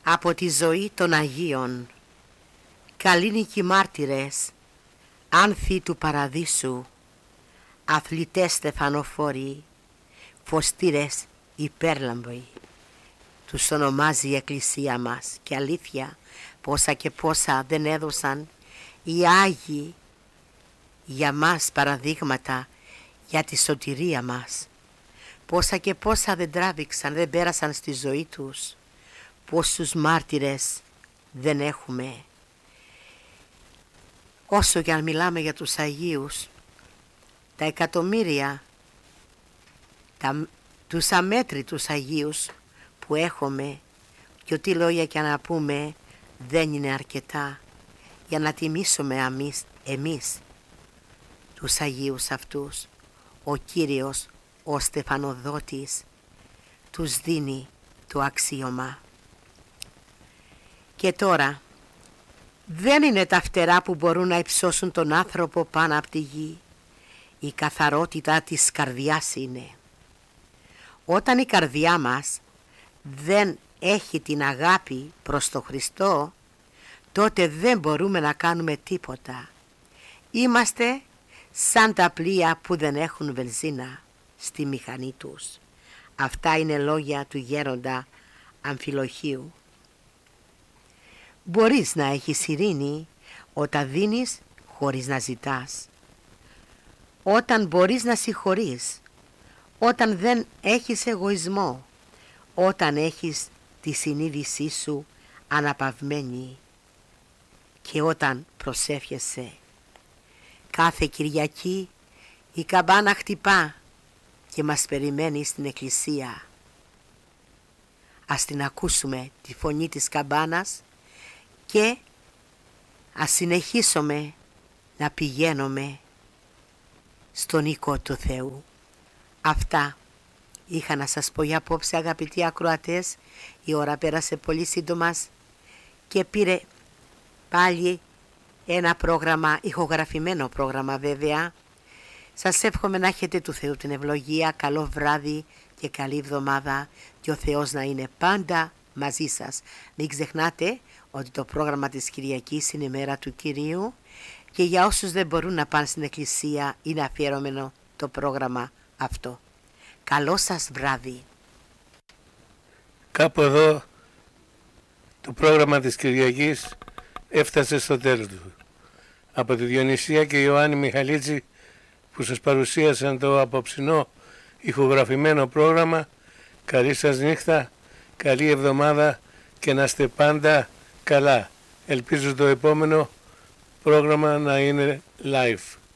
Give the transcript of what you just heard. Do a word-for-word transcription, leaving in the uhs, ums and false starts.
από τη ζωή των Αγίων. Καλήνικοι μάρτυρες, άνθη του παραδείσου, αθλητές στεφανοφόροι, φωστήρες υπέρλαμποι. Τους ονομάζει η Εκκλησία μας και αλήθεια πόσα και πόσα δεν έδωσαν οι Άγιοι για μας παραδείγματα για τη σωτηρία μας. Πόσα και πόσα δεν τράβηξαν, δεν πέρασαν στη ζωή τους. Πόσους μάρτυρες δεν έχουμε. Όσο και αν μιλάμε για τους Αγίους, τα εκατομμύρια, τα, τους αμέτρητους Αγίους που έχουμε και ό,τι λόγια και να πούμε δεν είναι αρκετά για να τιμήσουμε εμείς, εμείς τους Αγίους αυτούς. Ο Κύριος, ο Στεφανοδότης, τους δίνει το αξίωμα. Και τώρα, δεν είναι τα φτερά που μπορούν να υψώσουν τον άνθρωπο πάνω από τη γη. Η καθαρότητα της καρδιάς είναι. Όταν η καρδιά μας δεν έχει την αγάπη προς τον Χριστό, τότε δεν μπορούμε να κάνουμε τίποτα. Είμαστε σαν τα πλοία που δεν έχουν βενζίνα στη μηχανή τους. Αυτά είναι λόγια του γέροντα Αμφιλοχίου. Μπορείς να έχεις ειρήνη όταν δίνεις χωρίς να ζητάς. Όταν μπορείς να συγχωρείς. Όταν δεν έχεις εγωισμό. Όταν έχεις τη συνείδησή σου αναπαυμένη. Και όταν προσεύχεσαι. Κάθε Κυριακή η καμπάνα χτυπά και μας περιμένει στην εκκλησία. Ας την ακούσουμε τη φωνή της καμπάνας και ας συνεχίσουμε να πηγαίνουμε στον οίκο του Θεού. Αυτά είχα να σας πω για απόψε, αγαπητοί ακροατές. Η ώρα πέρασε πολύ σύντομα και πήρε πάλι ένα πρόγραμμα, ηχογραφημένο πρόγραμμα βέβαια. Σας εύχομαι να έχετε του Θεού την ευλογία. Καλό βράδυ και καλή εβδομάδα και ο Θεός να είναι πάντα μαζί σας. Μην ξεχνάτε ότι το πρόγραμμα της Κυριακής είναι η μέρα του Κυρίου και για όσους δεν μπορούν να πάνε στην εκκλησία είναι αφιερωμένο το πρόγραμμα αυτό. Καλό σας βράδυ. Κάπου εδώ το πρόγραμμα της Κυριακής έφτασε στο τέλος του. Από τη Διονυσία και Ιωάννη Μιχαλίτση που σας παρουσίασαν το απόψινό ηχογραφημένο πρόγραμμα, καλή σας νύχτα, καλή εβδομάδα και να είστε πάντα καλά. Ελπίζω το επόμενο πρόγραμμα να είναι live.